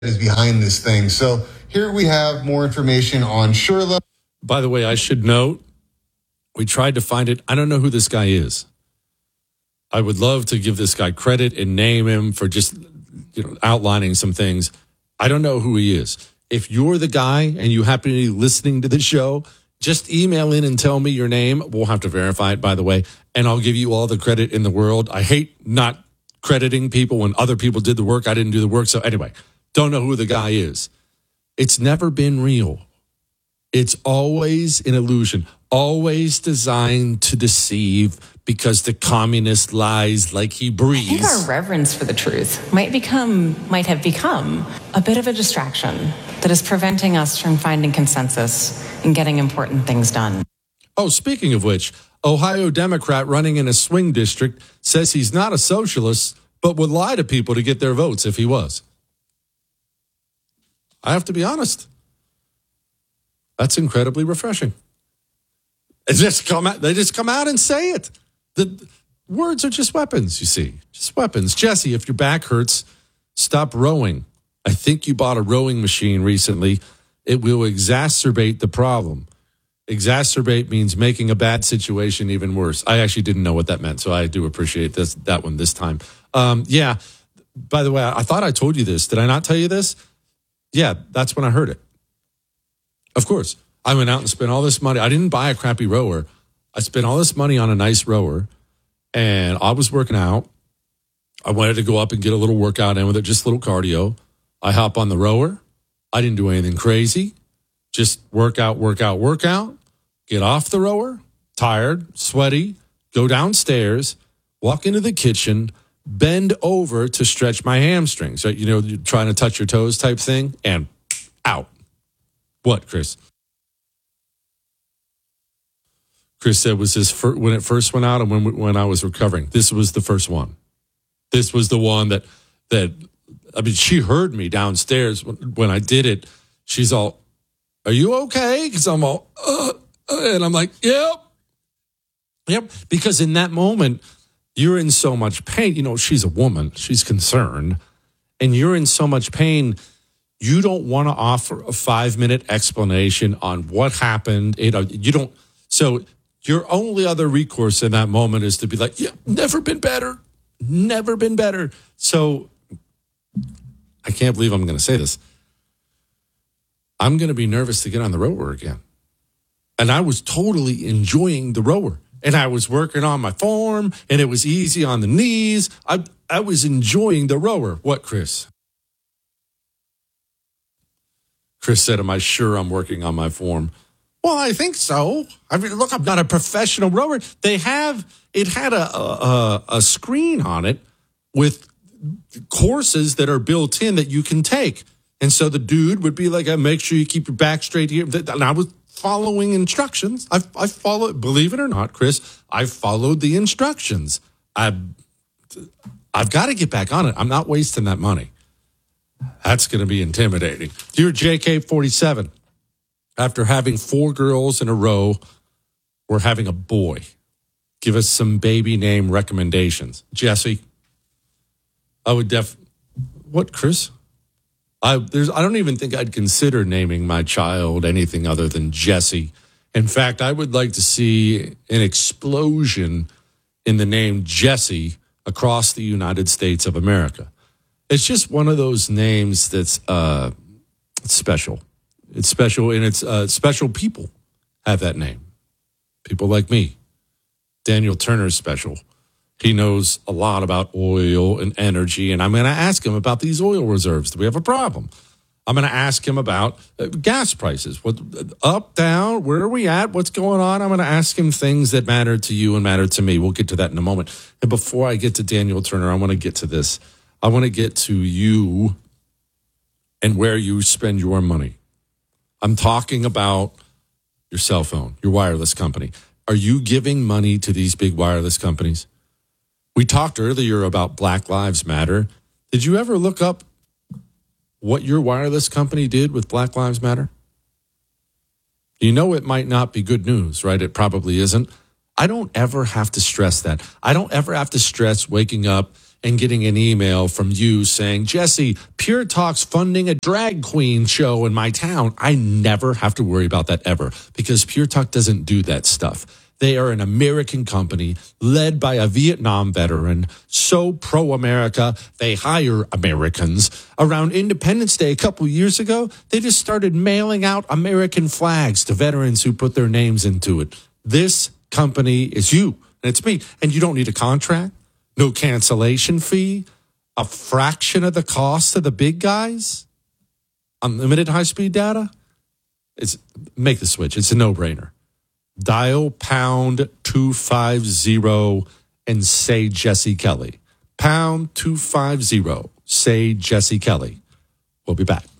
is behind this thing. So here we have more information on Sherla. By the way, I should note, we tried to find it. I don't know who this guy is. I would love to give this guy credit and name him for just outlining some things. I don't know who he is. If you're the guy and you happen to be listening to the show, just email in and tell me your name. We'll have to verify it, by the way, and I'll give you all the credit in the world. I hate not crediting people when other people did the work. I didn't do the work. So anyway, don't know who the guy is. It's never been real. It's always an illusion, always designed to deceive because the communist lies like he breathes. I think our reverence for the truth might have become a bit of a distraction that is preventing us from finding consensus and getting important things done. Oh, speaking of which, Ohio Democrat running in a swing district says he's not a socialist, but would lie to people to get their votes if he was. I have to be honest. That's incredibly refreshing. They just come out and say it. The words are just weapons, you see. Just weapons. Jesse, if your back hurts, stop rowing. I think you bought a rowing machine recently. It will exacerbate the problem. Exacerbate means making a bad situation even worse. I actually didn't know what that meant, so I do appreciate that one this time. Yeah, by the way, I thought I told you this. Did I not tell you this? Yeah, that's when I heard it. Of course. I went out and spent all this money. I didn't buy a crappy rower. I spent all this money on a nice rower, and I was working out. I wanted to go up and get a little workout in with it, just a little cardio. I hop on the rower. I didn't do anything crazy. Just workout, get off the rower, tired, sweaty, go downstairs, walk into the kitchen, bend over to stretch my hamstrings. Right? You're trying to touch your toes type thing, and out. What, Chris? Chris said was when it first went out and when I was recovering. This was the first one. This was the one that she heard me downstairs when I did it. She's all, "Are you okay?" Because I'm all, and I'm like, yep. Because in that moment, you're in so much pain. She's a woman. She's concerned. And you're in so much pain. You don't want to offer a 5-minute explanation on what happened. You don't. So your only other recourse in that moment is to be like, "Yeah, never been better. Never been better." So I can't believe I'm going to say this. I'm going to be nervous to get on the rower again. And I was totally enjoying the rower. And I was working on my form, and it was easy on the knees. I was enjoying the rower. What, Chris? Chris said, "Am I sure I'm working on my form?" Well, I think so. I mean, look, I'm not a professional rower. It had a screen on it with courses that are built in that you can take. And so the dude would be like, "Make sure you keep your back straight here." And I was following instructions. I followed, believe it or not, Chris, I followed the instructions. I've got to get back on it. I'm not wasting that money. That's going to be intimidating. Dear JK47, after having 4 girls in a row, we're having a boy. Give us some baby name recommendations. Jesse, I would what, Chris? I don't even think I'd consider naming my child anything other than Jesse. In fact, I would like to see an explosion in the name Jesse across the United States of America. It's just one of those names that's special. It's special, and it's special people have that name. People like me. Daniel Turner's special. He knows a lot about oil and energy, and I'm going to ask him about these oil reserves. Do we have a problem? I'm going to ask him about gas prices. What, up, down, where are we at? What's going on? I'm going to ask him things that matter to you and matter to me. We'll get to that in a moment. And before I get to Daniel Turner, I want to get to this. I want to get to you and where you spend your money. I'm talking about your cell phone, your wireless company. Are you giving money to these big wireless companies? We talked earlier about Black Lives Matter. Did you ever look up what your wireless company did with Black Lives Matter? You know it might not be good news, right? It probably isn't. I don't ever have to stress that. I don't ever have to stress waking up and getting an email from you saying, Jesse, Pure Talk's funding a drag queen show in my town. I never have to worry about that ever because Pure Talk doesn't do that stuff. They are an American company led by a Vietnam veteran, so pro-America, they hire Americans. Around Independence Day a couple years ago, they just started mailing out American flags to veterans who put their names into it. This company is you, and it's me. And you don't need a contract, no cancellation fee, a fraction of the cost of the big guys, unlimited high-speed data. Make the switch. It's a no-brainer. Dial pound 250 and say Jesse Kelly. Pound 250, say Jesse Kelly. We'll be back.